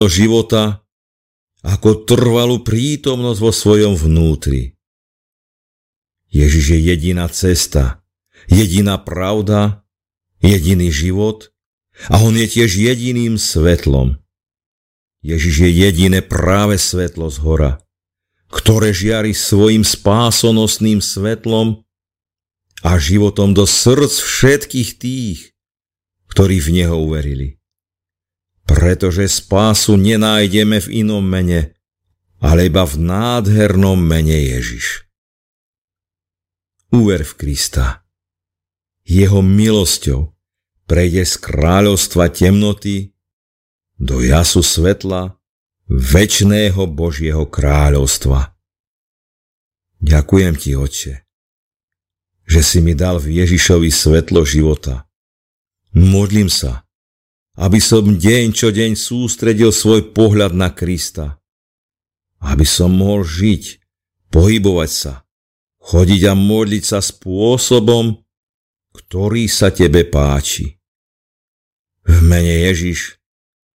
života ako trvalú prítomnosť vo svojom vnútri. Ježiš je jediná cesta, jediná pravda, jediný život a on je tiež jediným svetlom. Ježiš je jediné práve svetlo z hora, ktoré žiari svojim spásonosným svetlom a životom do srdc všetkých tých, ktorí v Neho uverili. Pretože spásu nenájdeme v inom mene, ale iba v nádhernom mene Ježiš. Uver v Krista. Jeho milosťou prejde z kráľovstva temnoty do jasu svetla večného Božieho kráľovstva. Ďakujem ti, Otče, že si mi dal v Ježišovi svetlo života. Modlím sa, aby som deň čo deň sústredil svoj pohľad na Krista. Aby som mohol žiť, pohybovať sa, chodiť a modliť sa spôsobom, ktorý sa tebe páči. V mene Ježiš